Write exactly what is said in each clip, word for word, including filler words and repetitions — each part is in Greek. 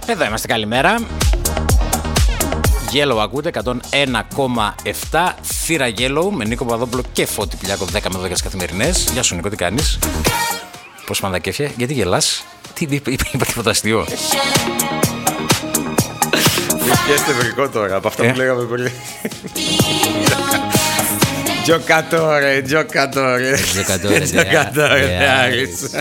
Εδώ είμαστε, καλημέρα. Yellow ακούτε, εκατόν ένα κόμμα επτά. Θύρα Yellow με Νίκο Παπαδόπουλο και Φώτη Πηλιάκο, δέκα με δώδεκα καθημερινές. Γεια σου Νίκο, τι κάνεις? Πώς πάνε τα κέφια, γιατί γελάς? Τι είπα, είπα τίποτα αστείο? Πιέστε βρικό τώρα, από αυτά που λέγαμε πολύ. Giocatore, giocatore. Giocatore, Giocatore.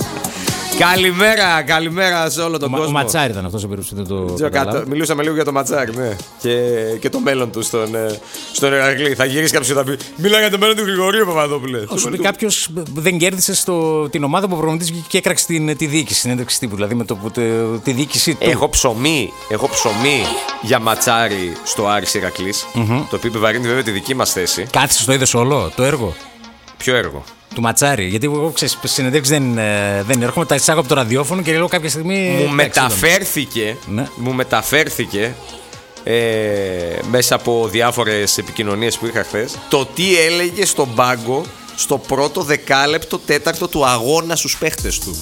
Καλημέρα, καλημέρα σε όλο τον ο, κόσμο. Ο Ματσάρι ήταν αυτός ο περίπου, το, το Μιλούσαμε λίγο για το Ματσάρι, ναι. Και, και το μέλλον του στον, στον Ηρακλή. Θα γυρίσει κάποιος και θα πει: μιλά για το μέλλον του Γρηγορίου Παπαδόπουλε. Όσο πει κάποιος δεν κέρδισε στο, την ομάδα που προπονητής και έκραξε την, τη διοίκηση, συνέντευξη τύπου. Δηλαδή με το, το, τη διοίκηση του. Έχω ψωμί, έχω ψωμί για Ματσάρι στο Άρης Ηρακλής. Mm-hmm. Το οποίο επιβαρύνει βέβαια τη δική μας θέση. Κάθισες, το είδες όλο το έργο? Ποιο έργο? Του Ματσάρι. Γιατί εγώ ξέρεις, συνεντεύξεις δεν, δεν έρχομαι, τα εισάγω από το ραδιόφωνο και λέω κάποια στιγμή. Μου μεταφέρθηκε, ναι. μου μεταφέρθηκε ε, μέσα από διάφορες επικοινωνίες που είχα χθες το τι έλεγε στον πάγκο στο πρώτο δεκάλεπτο τέταρτο του αγώνα στους παίχτες του.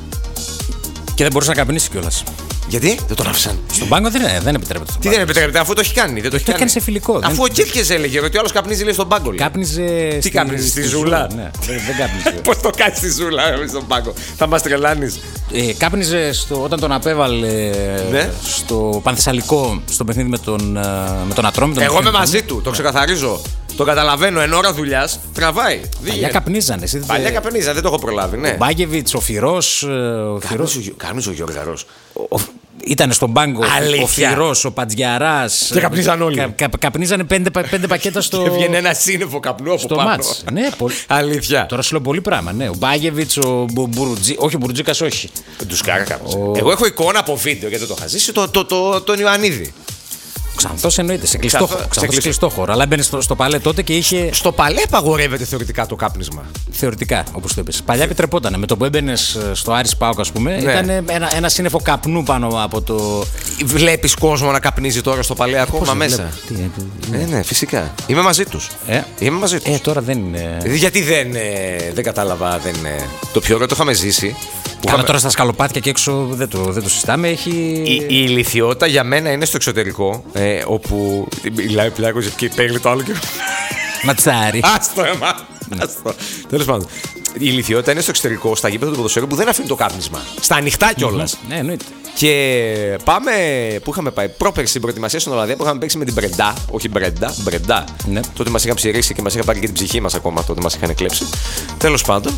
Και δεν μπορούσε να καπνίσει κιόλας. Γιατί δεν τον άφησαν? Στον πάγκο δεν, δεν επιτρέπεται. Τι δεν επιτρέπεται, αφού το έχει κάνει? Δεν το έχει το κάνει. έκανε σε φιλικό. Αφού ο Κέρκες έλεγε ότι ο άλλος καπνίζει, λέει, στον πάγκο. Κάπνιζε. Τι στη... κάπνιζε, στη, στη ζούλα? ζούλα. Ναι, δεν, δεν κάπνιζε. Πώς το κάνει στη ζούλα, στον πάγκο? Θα μας τρελάνεις. Ε, κάπνιζε στο, όταν τον απέβαλε ναι. στο Πανθεσσαλικό, στο παιχνίδι με τον, με τον Ατρόμητο. Εγώ είμαι μαζί του, το ξεκαθαρίζω. Το καταλαβαίνω, εν ώρα δουλειάς τραβάει. Παλιά καπνίζανε. Εσύ, Παλιά καπνίζανε, δεν το έχω προλάβει. Ναι. Ο Μπάγεβιτς, ο Φυρός. Κάπνιζε ο Γιώργαρος. Ήταν στον πάγκο ο Φυρός, ο Πατζιαράς. Και καπνίζαν όλοι. Κα, κα, καπνίζανε πέντε, πέντε πακέτα στο. Και βγαίνει ένα σύννεφο καπνού από στο πάνω. μάτς. Ναι, πολύ... Αλήθεια. Τώρα σου λέω πολύ πράγμα. Ναι. Ο Μπάγεβιτς, ο Μπουρουτζί. Όχι, ο Μπουρουτζίκας, όχι. Τους κάρα κάπως. Ο... Εγώ έχω εικόνα από βίντεο γιατί το είχα ζήσει. Το, το, το, το, τον Ιωαννίδη. Ξανθός εννοείται, σε κλειστό, Ξανθό, σε κλειστό, κλειστό χώρο. Αλλά έμπαινε στο, στο παλέ τότε και είχε. Στο παλέ απαγορεύεται θεωρητικά το κάπνισμα. Θεωρητικά, όπως το είπες. Παλιά επιτρεπότανε. Με το που έμπαινε στο Άρης ΠΑΟΚ, ας πούμε, ναι. ήταν ένα, ένα σύννεφο καπνού πάνω από το. Βλέπεις κόσμο να καπνίζει τώρα στο παλέ ακόμα πώς μέσα? Τι, ε, ε, ναι, φυσικά. Είμαι μαζί τους. Ε, Είμαι μαζί τους. Ε, τώρα δεν είναι. Γιατί δεν, ε, δεν κατάλαβα. Δεν, ε... Το πιο ωραίο το είχαμε ζήσει. Καλά, είχαμε... τώρα στα σκαλοπάτια και έξω δεν το, δεν το συστάμε. Έχει... Η, η ηλιθιότητα για μένα είναι στο εξωτερικό. Ε, όπου μιλάει Πηλιάκος και παίρνει το άλλο και. Ματσάρι. Άστο, εμά. Τέλος πάντων. Η ηλιθιότητα είναι στο εξωτερικό, στα γήπεδα του ποδοσφαίρου που δεν αφήνει το κάπνισμα. Στα ανοιχτά κιόλας. Mm-hmm. Ναι, εννοείται. Και πάμε που είχαμε πάει πρόπερση στην προετοιμασία στην Ολλανδία που είχαμε παίξει με την Μπρεντά. Όχι Μπρεντά, Μπρεντά. Ναι. Τότε μας είχαν ψηρίσει και μας είχαν πάρει και την ψυχή μας ακόμα. Τότε μας είχαν κλέψει. Τέλος πάντων.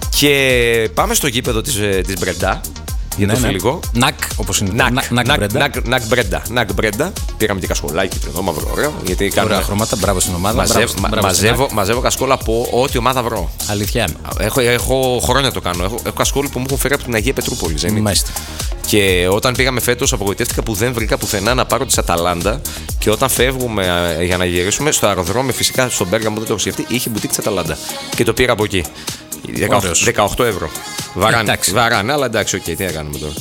Και πάμε στο γήπεδο της, της Μπρεντά. Για το φιλικό. Νακ, όπως είναι. Νακ Μπρέντα. Νακ Μπρέντα. Πήραμε και κασκολάκι πριν, μαύρο ωραίο. Γιατί ωραία χρώματα, μπράβο στην ομάδα. Μαζεύω, μπράβο, μαζεύω, μπράβο μαζεύω κασκόλ από ό,τι ομάδα βρω. Αλήθεια. Έχω, έχω χρόνια το κάνω. Έχω, έχω κασκόλ που μου έχουν φέρει από την Αγία Πετρούπολη. Μάλιστα. Και όταν πήγαμε φέτος, απογοητεύτηκα που δεν βρήκα πουθενά να πάρω τη Αταλάντα. Και όταν φεύγουμε για να γυρίσουμε στο αεροδρόμιο, φυσικά στον Πέργαμο δεν το έχω σκεφτεί, είχε μπουτίκ τη Αταλάντα. Και το πήρα από εκεί. δεκαοκτώ ευρώ. Βαράνε, βαράνε, αλλά εντάξει, οκ, okay, τι να κάνουμε τώρα.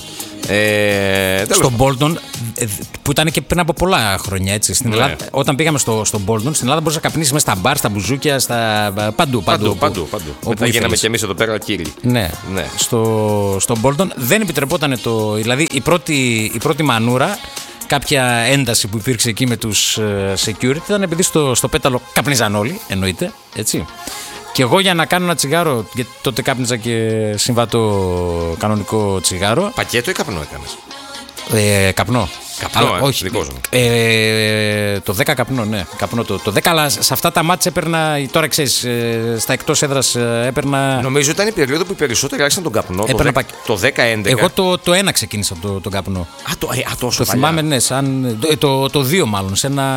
Ε, στον Bolton, που ήταν και πριν από πολλά χρόνια έτσι. Στην ναι. Ελλάδα, όταν πήγαμε στο, στο Bolton, στην Ελλάδα μπορούσε να καπνίσει μέσα στα μπαρ, στα μπουζούκια, στα. Παντού. Παντού, παντού. παντού. Μετά γίναμε κι εμείς εδώ πέρα κύριοι. Ναι. ναι. Στο, στο Bolton δεν επιτρεπόταν το. Δηλαδή η πρώτη, η πρώτη μανούρα. Κάποια ένταση που υπήρξε εκεί με τους security ήταν επειδή στο, στο πέταλο καπνίζαν όλοι, εννοείται, έτσι. Και εγώ για να κάνω ένα τσιγάρο, γιατί τότε κάπνιζα και συμβατό κανονικό τσιγάρο. Πακέτο ή καπνό έκανες? Ε, καπνό. Καπνό, αλλά, ε, όχι. Δικό σου. Ε, το δέκα καπνό, ναι. Καπνό το, το δέκα, αλλά σε αυτά τα μάτια έπαιρνα. Τώρα ξέρεις, ε, στα εκτός έδρας ε, έπαιρνα. Νομίζω ήταν η περίοδο που οι περισσότεροι άρχισαν τον καπνό. Το, δέκα, το δέκα έντεκα. Εγώ το, το ένα ξεκίνησα το, τον καπνό. Α, το, ε, α, τόσο το θυμάμαι, ναι. Σαν, το, το, το δύο μάλλον. Σε ένα.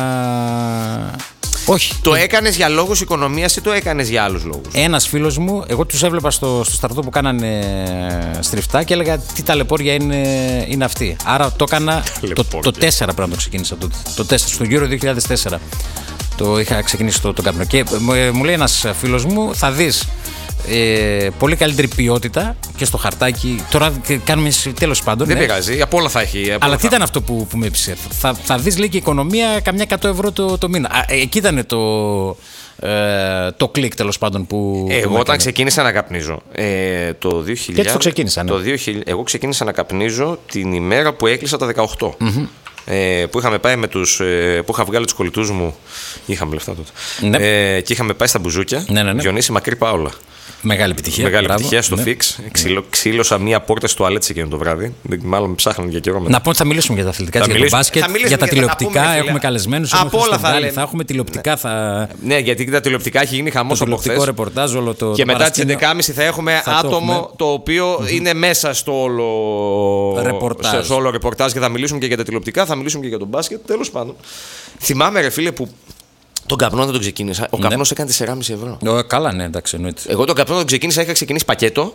Όχι. Το έκανες για λόγους οικονομίας ή το έκανες για άλλους λόγους? Ένας φίλος μου, εγώ τους έβλεπα στο, στο στρατό που κάνανε στριφτά και έλεγα τι ταλαιπώρια είναι, είναι αυτή. Άρα το έκανα. το, το τέσσερα πρέπει να το ξεκίνησα τότε. Το τέσσερα, στο Euro δύο χιλιάδες τέσσερα. Το είχα ξεκινήσει το, το καπνό. Και μου, μου λέει ένας φίλος μου, θα δεις ε, πολύ καλύτερη ποιότητα και στο χαρτάκι. Τώρα κάνουμε τέλος πάντων. Δεν ναι. πειράζει, από όλα θα έχει. Αλλά τι ήταν αυτό που, που με έπεισε? Θα, θα δεις, λέει, και η οικονομία καμιά εκατό ευρώ το, το μήνα. Α, εκεί ήταν το, ε, το κλικ τέλος πάντων που. Εγώ που όταν έκανε. ξεκίνησα να καπνίζω. Ε, το δύο χιλιάδες. Και έτσι το ξεκίνησα, ναι. Το δύο χιλιάδες, εγώ ξεκίνησα να καπνίζω την ημέρα που έκλεισα τα δεκαοκτώ. Mm-hmm. Ε, που είχαμε πάει με τους. Ε, που είχα βγάλει τους κολλητούς μου. Είχαμε λεφτά τότε. Ναι. Ε, και είχαμε πάει στα μπουζούκια. Ναι, ναι, ναι. Διονύση Μακρύ Πάολα. Μεγάλη επιτυχία. Μεγάλη Μπράβο, επιτυχία στο ναι. Fix. Ξύλω, ξύλωσα μία πόρτα στο τουαλέτ εκείνο το βράδυ. Μάλλον με ψάχναν για καιρό μετά. Να πω ότι θα μιλήσουμε για τα αθλητικά, για το μπάσκετ, για τα τηλεοπτικά. Έχουμε καλεσμένους. Από όλα θα λέμε. Θα έχουμε τηλεοπτικά. Θα... Ναι, γιατί τα τηλεοπτικά έχει γίνει χαμός από χθες. Το τηλεοπτικό ρεπορτάζ, όλο το. Και μετά τις έντεκα και μισή θα έχουμε θα άτομο το, το οποίο mm-hmm. είναι μέσα στο όλο ρεπορτάζ. Στο όλο ρεπορτάζ και θα μιλήσουμε και για τα τηλεοπτικά, θα μιλήσουμε και για τον μπάσκετ. Τέλος πάντων. Θυμάμαι, ρε φίλε, που. Τον καπνό δεν τον ξεκίνησα. Ο καπνός ναι. έκανε τεσσεράμισι ευρώ. Ο, καλά, ναι, εντάξει, εννοείται. Εγώ τον καπνό τον ξεκίνησα, είχα ξεκινήσει πακέτο.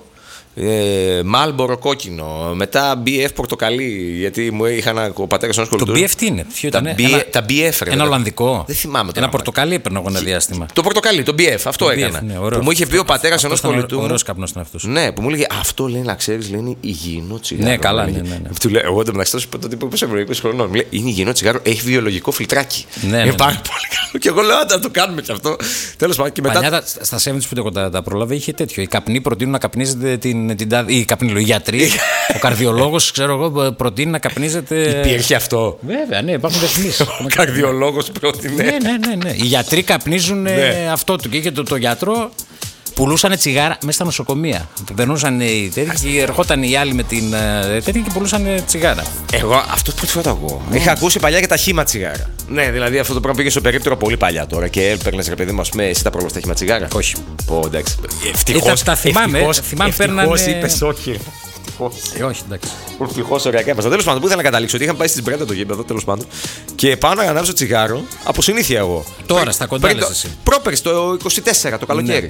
Ε, Μάλμπορο κόκκινο, μετά μπι εφ πορτοκαλί, γιατί μου είχαν ο πατέρας ενός κολλητού. Το μπι εφ τι είναι, ποιο ήταν? Τα, ένα, τα μπι εφ, ρε, ένα Ολλανδικό. Δεν θυμάμαι. Ένα πορτοκαλί έπαιρνα εγώ ένα διάστημα. Το πορτοκαλί, το μπι εφ, αυτό το έκανα. Ναι, που μου είχε πει ο πατέρας ενός κολλητού. Ωραίος καπνός ήταν αυτός. Ναι, που μου έλεγε αυτό λέει να ξέρεις, λέει είναι υγιεινό τσιγάρο. Ναι, καλά, ναι, ναι, ναι. Του λέω, εγώ δεν μεταξύ τότε τύπου είκοσι χρονών. Μου λέει είναι υγιεινό τσιγάρο, έχει βιολογικό φιλτράκι. Ναι, είναι πάρα πολύ καλό. Και εγώ λέω, άντε να το κάνουμε κι αυτό. Τέλος πάντων. Παλιά στα εβδομήντα που τα πρόλαβε είχε τέτοιο. Οι καπνοί προτείνουν να καπνίζετε την. Οι γιατροί, ο καρδιολόγος, ξέρω εγώ, προτείνει να καπνίζετε. Υπήρχε αυτό. Βέβαια, ναι, υπάρχουν διαφημίσεις. Ο καρδιολόγος πρότεινε. Ναι, ναι, ναι, ναι. Οι γιατροί καπνίζουν ναι. αυτό του. Και είχε το, το γιατρό. Πουλούσαν τσιγάρα μέσα στα νοσοκομεία. Περνούσαν οι τέτοιοι και ερχόταν οι άλλοι με την τέτοια και πουλούσαν τσιγάρα. Εγώ αυτό πρώτη φορά το ακούω. Mm. Είχα ακούσει παλιά και τα χύμα τσιγάρα. Ναι, δηλαδή αυτό το πράγμα πήγε στο περίπτερο πολύ παλιά τώρα και έπαιρνε ρε παιδί μου, α πούμε, εσύ τα πρόλαβε τα χύμα τσιγάρα. Όχι. Πω, εντάξει. Ευτυχώς. Τα θυμάμαι. Θυμάμαι παίρνανε. Πώς είπες όχι. Ε, όχι, εντάξει. Ευτυχώς ωριακά έπασα. Τέλος πάντων, πού ήθελα να καταλήξω. Ότι είχαμε πάει στην Μπρέντα το γήπεδο, τέλος πάντων. Και πάω να ανάψω τσιγάρο από συνήθεια εγώ. Τώρα, στα κοντά λες εσύ. Πρόπερση το είκοσι τέσσερα το καλοκαίρι.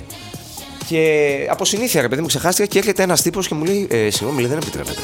Και από συνήθεια, ρε παιδί μου, ξεχάστηκα και έρχεται ένας τύπος και μου λέει: ε, Συγγνώμη, λέει, δεν επιτρέπεται.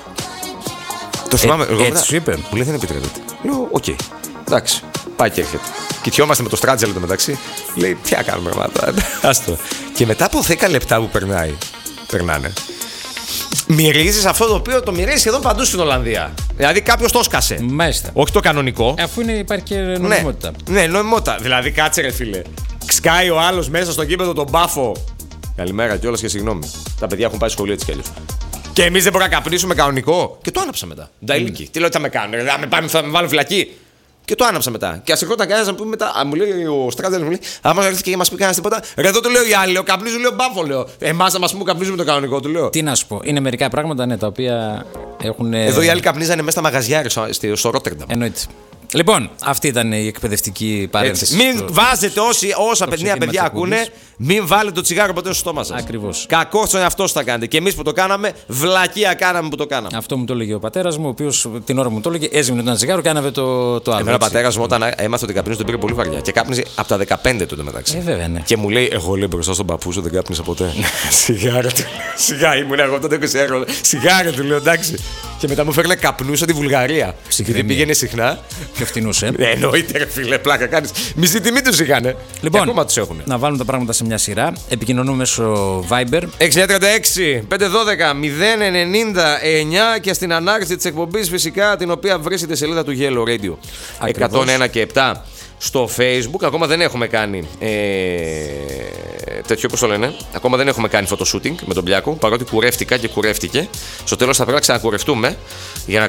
Το θυμάμαι. Ε, έτσι σου είπε. Μου λέει: Δεν επιτρέπεται. Λέω: Οκ. Okay. Εντάξει. Πάει και έρχεται. Κοιτιόμαστε με το στράτζελ εδώ μεταξύ. Λέει: Τι να κάνουμε, μάτα. Άστο. Και μετά από δέκα λεπτά που περνάει, περνάνε. Μυρίζεις αυτό το οποίο το μυρίζει σχεδόν παντού στην Ολλανδία. Δηλαδή κάποιος το σκάσε. Μάλιστα. Όχι το κανονικό. Αφού είναι, υπάρχει και νομιμότητα. Ναι, ναι, νομιμότητα. Δηλαδή κάτσε, ρε φίλε. Σκάει ο άλλος μέσα στο γήπεδο τον μπάφο. Καλημέρα κιόλας και συγγνώμη. Τα παιδιά έχουν πάει σχολείο έτσι κι αλλιώς. Και εμείς δεν μπορούμε να καπνίσουμε κανονικό. Και το άναψα μετά. Νταίλικη. Mm. Τι λέω τι θα με κάνουν, θα με, πάνε, θα με βάλουν φυλακή. Και το άναψα μετά. Και ας ερχόταν κανένας να πούμε μετά. Α, μου λέει ο Στράτζελ, μου λέει: άμα έρθει και μας πει κανένας τίποτα. Ρε εδώ του λέω οι άλλοι, λέω καπνίζουν, λέω μπάφο, λέω. Εμάς να μας πούμε καπνίζουμε το κανονικό, του λέω. Τι να σου πω, είναι μερικά πράγματα ναι, τα οποία έχουν. Εδώ οι άλλοι καπνίζανε μέσα στα μαγαζιά στο Ρότερνταμ. Εννοείται. Λοιπόν, αυτή ήταν η εκπαιδευτική παρένθεση. Μην στο... βάζετε όσοι, όσα παιδιά, παιδιά ακούνε, μην βάλετε το τσιγάρο ποτέ στο στόμα σας. Ακριβώς. Κακό στον εαυτό σας θα κάνετε. Και εμείς που το κάναμε, βλακεία κάναμε που το κάναμε. Αυτό μου το έλεγε ο πατέρας μου, ο οποίος την ώρα μου το έλεγε, έσβηνε ένα τσιγάρο και άναβε το, το άλλο. Εμένα ο πατέρας μου όταν έμαθε ότι καπνίζει τον πήρε πολύ βαριά. Και κάπνιζε από τα δεκαπέντε τότε μεταξύ. Ε, βέβαια, ναι. Και μου λέει, εγώ λέει μπροστά στον παππού σου δεν κάπνιζα ποτέ. Σιγάρα του λέω. Σιγά ήμουν εγώ τότε είκοσι ευρώ. Σιγάρα του λέω εντάξει. Και μετά μου φέρνε καπνού από τη Βουλγαρία. Γιατί πήγαινε συχνά. Πιο φτηνούσε. Εννοείται, ρε φίλε, πλάκα κάνει. Μισή τιμή του είχαν. Λοιπόν, ακόμα τους έχουν. Να βάλουν τα πράγματα σε μια σειρά. Επικοινωνούμε μέσω Viber. έξι τρία έξι πέντε ένα δύο μηδέν εννιά εννιά και στην ανάρτηση της εκπομπής φυσικά την οποία βρίσκεται σελίδα του Yellow Radio εκατόν ένα και επτά στο Facebook. Ακόμα δεν έχουμε κάνει ε, τέτοιο, πώς το λένε, ακόμα δεν έχουμε κάνει photoshooting με τον Πλιάκο, παρότι κουρεύτηκα και κουρεύτηκε. Στο τέλος θα πρέπει να ξανακουρευτούμε για να